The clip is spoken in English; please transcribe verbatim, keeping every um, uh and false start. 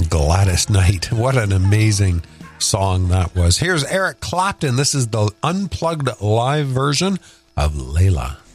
Gladys Knight. What an amazing song that was. Here's Eric Clapton. This is the unplugged live version of Layla.